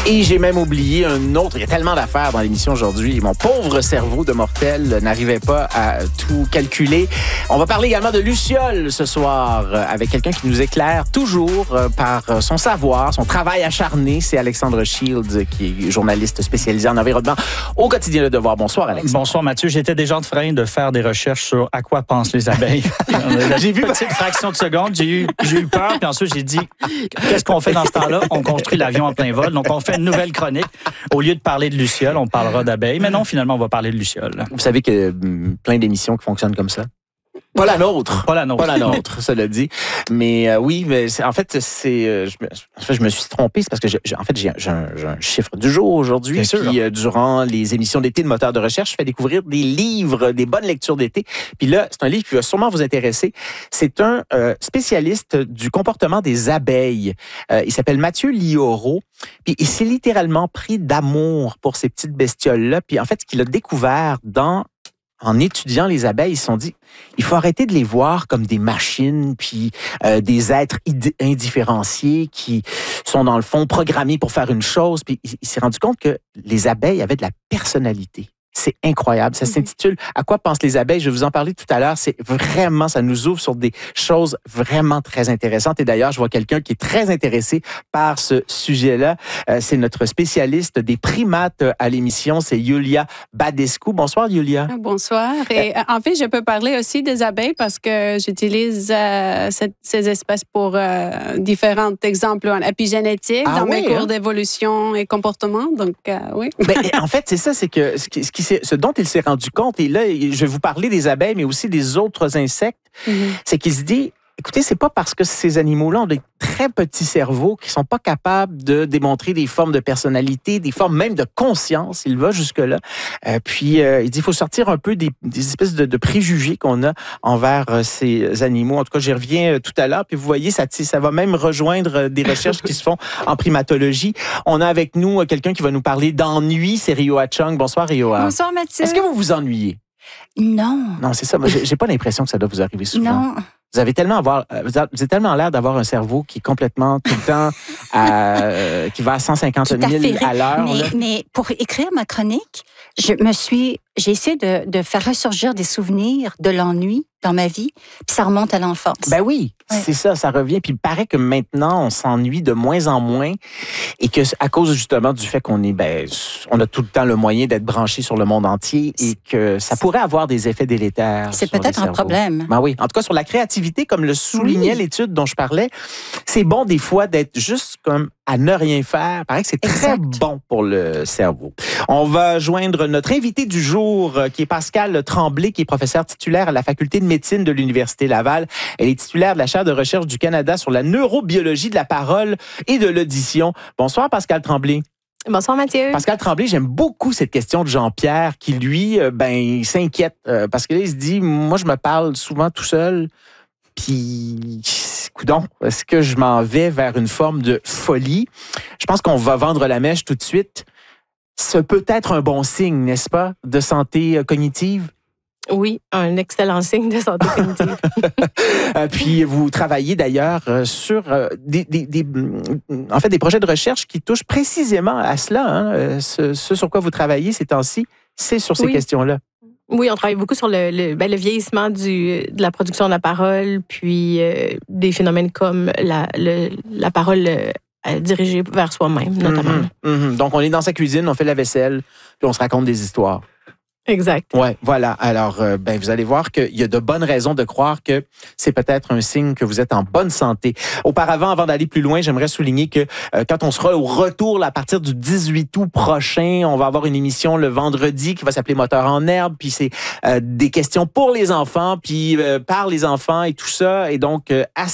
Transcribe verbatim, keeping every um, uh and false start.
Et j'ai même oublié un autre. Il y a tellement d'affaires dans l'émission aujourd'hui. Mon pauvre cerveau de mortel n'arrivait pas à tout calculer. On va parler également de Luciole ce soir avec quelqu'un qui nous éclaire toujours par son savoir, son travail acharné. C'est Alexandre Shields, qui est journaliste spécialisé en environnement au quotidien Le Devoir. Bonsoir, Alexandre. Bonsoir, Mathieu. J'étais déjà en train de faire des recherches sur à quoi pensent les abeilles. J'ai vu une petite fraction de seconde. J'ai eu, j'ai eu peur. Puis ensuite, j'ai dit, qu'est-ce qu'on fait dans ce temps-là? On construit l'avion en plein vol. Donc, on fait une nouvelle chronique. Au lieu de parler de Luciole, on parlera d'abeilles. Mais non, finalement, on va parler de Luciole. Vous savez qu'il y a plein d'émissions qui fonctionnent comme ça. Pas la nôtre. Pas la nôtre. Pas la nôtre, ça l'a dit. Mais euh, oui, mais c'est, en fait, c'est, euh, je, me, en fait, je me suis trompé. C'est parce que, je, je, en fait, j'ai, j'ai, un, j'ai un chiffre du jour aujourd'hui. Bien puis, euh, durant les émissions d'été de Moteur de recherche, je fais découvrir des livres, des bonnes lectures d'été. Puis là, c'est un livre qui va sûrement vous intéresser. C'est un euh, spécialiste du comportement des abeilles. Euh, il s'appelle Mathieu Lioro. Puis il s'est littéralement pris d'amour pour ces petites bestioles-là. Puis en fait, ce qu'il a découvert dans en étudiant les abeilles, ils se sont dit, il faut arrêter de les voir comme des machines, puis euh, des êtres id- indifférenciés qui sont dans le fond programmés pour faire une chose. Puis il, il s'est rendu compte que les abeilles avaient de la personnalité. C'est incroyable. Ça mm-hmm. s'intitule « À quoi pensent les abeilles ?» Je vais vous en parler tout à l'heure. C'est vraiment, ça nous ouvre sur des choses vraiment très intéressantes. Et d'ailleurs, je vois quelqu'un qui est très intéressé par ce sujet-là. Euh, c'est notre spécialiste des primates à l'émission. C'est Yulia Badescu. Bonsoir, Yulia. Bonsoir. Et euh, en fait, je peux parler aussi des abeilles parce que j'utilise euh, cette, ces espèces pour euh, différents exemples en épigénétique ah, dans oui, mes cours hein? d'évolution et comportement. Donc, euh, oui. Ben, en fait, c'est ça, c'est que ce qui, ce qui ce dont il s'est rendu compte, et là, je vais vous parler des abeilles, mais aussi des autres insectes, mm-hmm. c'est qu'il se dit, écoutez, c'est pas parce que ces animaux-là ont des très petits cerveaux qui sont pas capables de démontrer des formes de personnalité, des formes même de conscience, il va jusque-là. Euh, puis, euh, il dit, il faut sortir un peu des, des espèces de, de préjugés qu'on a envers euh, ces animaux. En tout cas, j'y reviens euh, tout à l'heure. Puis, vous voyez, ça, ça va même rejoindre euh, des recherches qui se font en primatologie. On a avec nous euh, quelqu'un qui va nous parler d'ennui, c'est Rioa Chung. Bonsoir, Rioa. Bonsoir, Mathieu. Est-ce que vous vous ennuyez? Non. Non, c'est ça. Moi, j'ai, j'ai pas l'impression que ça doit vous arriver souvent. Non. Vous avez tellement avoir, vous avez tellement l'air d'avoir un cerveau qui est complètement tout le temps à, euh, qui va à cent cinquante mille à l'heure. Mais, mais pour écrire ma chronique, je me suis, j'ai essayé de, de faire ressurgir des souvenirs de l'ennui dans ma vie, puis ça remonte à l'enfance. Ben oui, ouais. C'est ça, ça revient. Puis il paraît que maintenant, on s'ennuie de moins en moins et que à cause justement du fait qu'on est, ben, on a tout le temps le moyen d'être branché sur le monde entier et que ça pourrait avoir des effets délétères. C'est peut-être un problème. Ben oui, en tout cas sur la créativité, comme le soulignait oui. l'étude dont je parlais, c'est bon des fois d'être juste comme à ne rien faire. Il paraît que c'est très exact. Bon pour le cerveau. On va joindre notre invité du jour, qui est Pascale Tremblay, qui est professeure titulaire à la faculté de médecine de l'Université Laval. Elle est titulaire de la chaire de recherche du Canada sur la neurobiologie de la parole et de l'audition. Bonsoir, Pascale Tremblay. Bonsoir, Mathieu. Pascal Tremblay, j'aime beaucoup cette question de Jean-Pierre qui, lui, ben, il s'inquiète euh, parce que là, il se dit, moi, je me parle souvent tout seul. Puis, coudonc, est-ce que je m'en vais vers une forme de folie? Je pense qu'on va vendre la mèche tout de suite. Ce peut être un bon signe, n'est-ce pas, de santé cognitive? Oui, un excellent signe de santé cognitive. Puis, vous travaillez d'ailleurs sur des, des, des, en fait, des projets de recherche qui touchent précisément à cela. Hein? Ce, ce sur quoi vous travaillez ces temps-ci, c'est sur ces oui. questions-là. Oui, on travaille beaucoup sur le, le, ben, le vieillissement du, de la production de la parole, puis euh, des phénomènes comme la, le, la parole euh, dirigée vers soi-même, notamment. Mm-hmm, mm-hmm. Donc, on est dans sa cuisine, on fait la vaisselle, puis on se raconte des histoires. Exact. Ouais, voilà. Alors, euh, ben, vous allez voir qu'il y a de bonnes raisons de croire que c'est peut-être un signe que vous êtes en bonne santé. Auparavant, avant d'aller plus loin, j'aimerais souligner que euh, quand on sera au retour là, à partir du dix-huit août prochain, on va avoir une émission le vendredi qui va s'appeler Moteur en herbe. Puis c'est euh, des questions pour les enfants, puis euh, par les enfants et tout ça. Et donc, euh, à